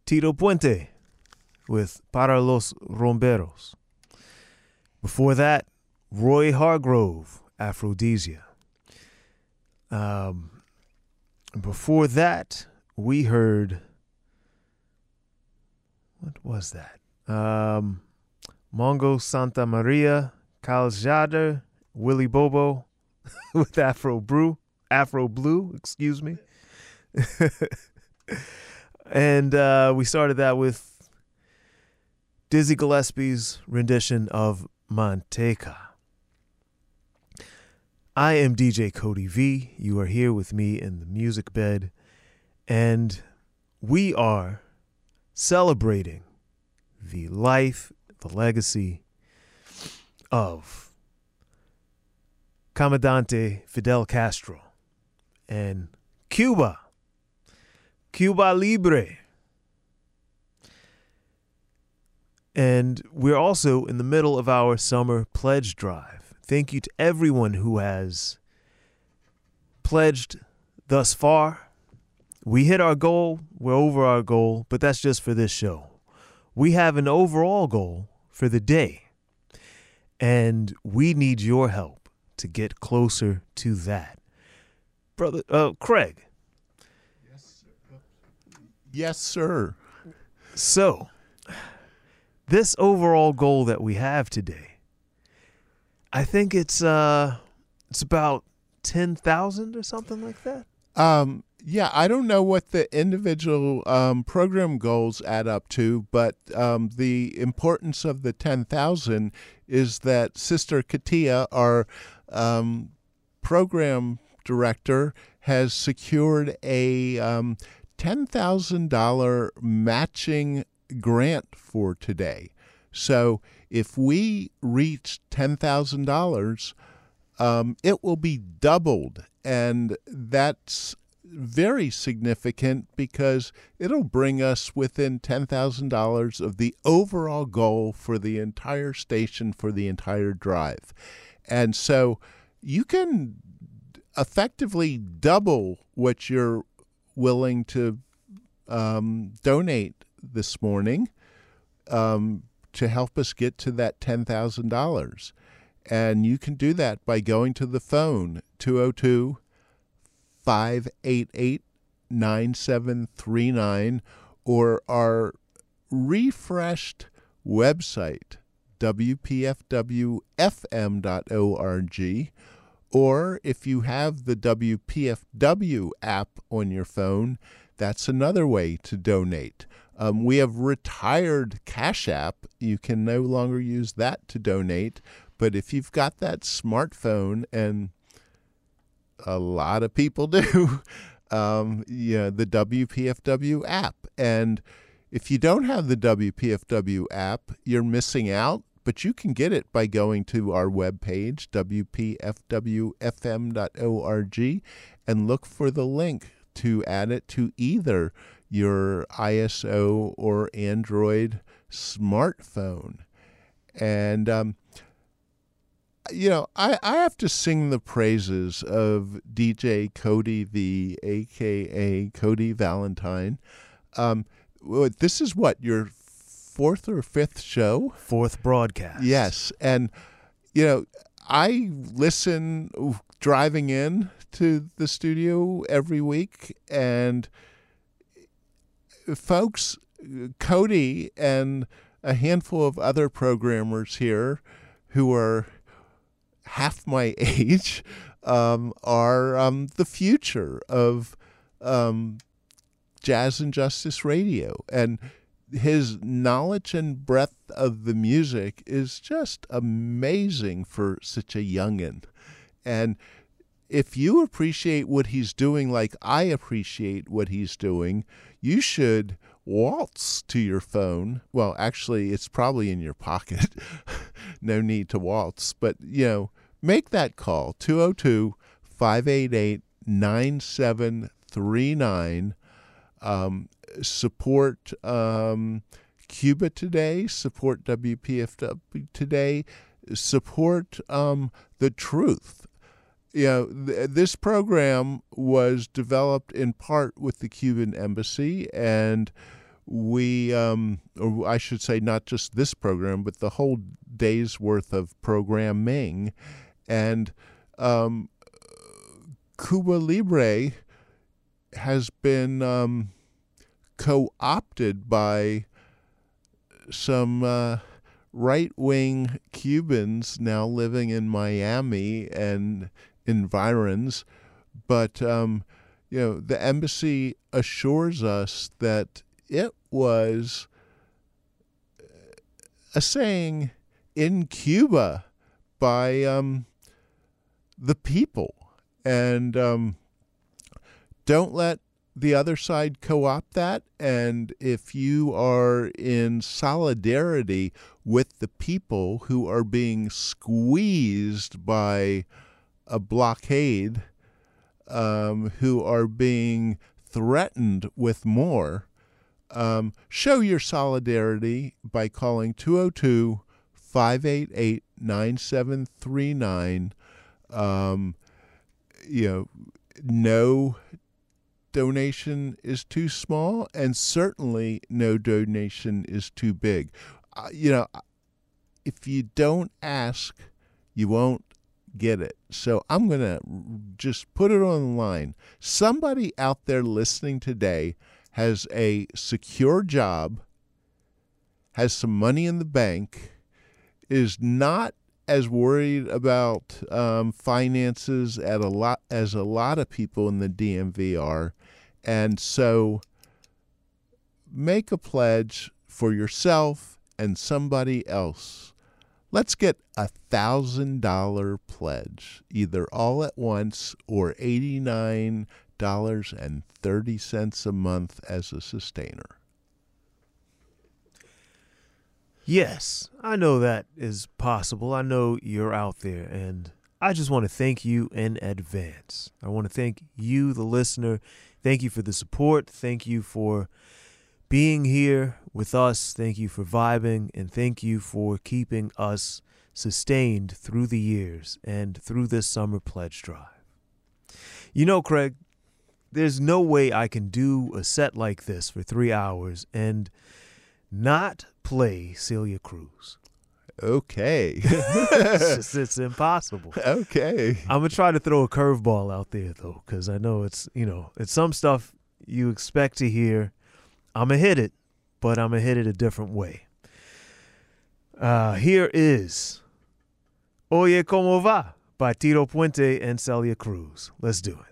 Tito Puente with Para los Rumberos. Before that, Roy Hargrove, Aphrodisia. Before that, we heard, what was that? Mongo Santa Maria, Calzada, Willie Bobo with Afro Blue, excuse me. And we started that with Dizzy Gillespie's rendition of Manteca. I am DJ Cody V. You are here with me in the music bed, and we are celebrating the life, the legacy of Comandante Fidel Castro and Cuba Libre. And we're also in the middle of our summer pledge drive. Thank you to everyone who has pledged thus far. We hit our goal, we're over our goal, but that's just for this show. We have an overall goal for the day, and we need your help to get closer to that. Brother Craig. Yes, sir. So, this overall goal that we have today, I think it's about 10,000 or something like that. Yeah, I don't know what the individual program goals add up to, but the importance of the 10,000 is that Sister Katia, our program director, has secured a $10,000 matching grant for today. So if we reach $10,000, it will be doubled, and that's very significant because it'll bring us within $10,000 of the overall goal for the entire station for the entire drive. And so you can effectively double what you're willing to donate this morning to help us get to that $10,000. And you can do that by going to the phone, 202-588-9739, or our refreshed website, wpfwfm.org, or if you have the WPFW app on your phone, that's another way to donate. We have retired Cash App. You can no longer use that to donate, but if you've got that smartphone, and a lot of people do, the WPFW app. And if you don't have the WPFW app, you're missing out, but you can get it by going to our webpage, wpfwfm.org, and look for the link to add it to either your ISO or Android smartphone. And, I have to sing the praises of DJ Cody V, a.k.a. Cody Valentine. This is what, your fourth or fifth show? Fourth broadcast. Yes. And, I listen driving in to the studio every week, and folks, Cody and a handful of other programmers here who are half my age are the future of Jazz and Justice Radio. And his knowledge and breadth of the music is just amazing for such a youngin'. And if you appreciate what he's doing like I appreciate what he's doing, you should waltz to your phone. Well, actually, it's probably in your pocket. No need to waltz. But, make that call, 202-588-9739. Support Cuba today, support WPFW today, support the truth. This program was developed in part with the Cuban Embassy, and we, or I should say, not just this program, but the whole day's worth of programming. And Cuba Libre has been co-opted by some right-wing Cubans now living in Miami and environs. But, the embassy assures us that it was a saying in Cuba by the people. And don't let the other side co-opt that. And if you are in solidarity with the people who are being squeezed by a blockade, who are being threatened with more, show your solidarity by calling 202-588-9739. No donation is too small, and certainly no donation is too big. If you don't ask, you won't get it. So I'm going to just put it on the line. Somebody out there listening today has a secure job, has some money in the bank, is not as worried about finances as a lot of people in the DMV are. And so make a pledge for yourself and somebody else. Let's get $1,000 pledge, either all at once or $89.30 a month as a sustainer. Yes, I know that is possible. I know you're out there, and I just want to thank you in advance. I want to thank you, the listener. Thank you for the support. Thank you for being here with us. Thank you for vibing, and thank you for keeping us sustained through the years and through this summer pledge drive. Craig, there's no way I can do a set like this for 3 hours and not play Celia Cruz. Okay. It's impossible. Okay. I'm going to try to throw a curveball out there, though, because I know it's some stuff you expect to hear. I'm going to hit it, but I'm going to hit it a different way. Here is Oye Como Va by Tito Puente and Celia Cruz. Let's do it.